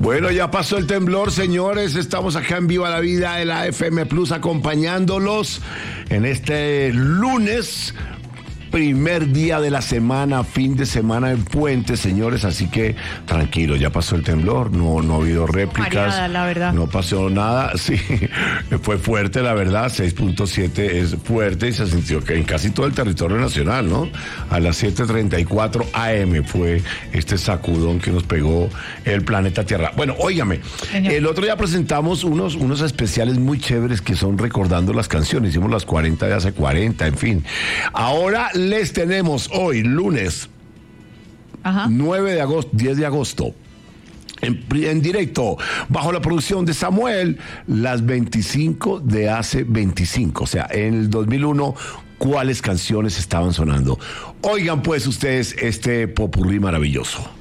Bueno, ya pasó el temblor, señores. Estamos acá en Viva la Vida de la FM Plus acompañándolos en este lunes, primer día de la semana, fin de semana en puente, señores. Así que tranquilo, ya pasó el temblor, no ha habido réplicas. Mareada, la verdad. No pasó nada, sí. Fue fuerte, la verdad. 6.7 es fuerte y se sintió que en casi todo el territorio nacional, ¿no? A las 7:34 AM fue este sacudón que nos pegó el planeta Tierra. Bueno, óigame, Señor. el otro día presentamos unos especiales muy chéveres que son recordando las canciones. Hicimos las 40 de hace 40, en fin. Ahora les tenemos hoy, lunes, 9 de agosto, 10 de agosto. En directo, bajo la producción de Samuel, las 25 de hace 25, o sea, en el 2001, ¿cuáles canciones estaban sonando? Oigan pues ustedes este popurrí maravilloso.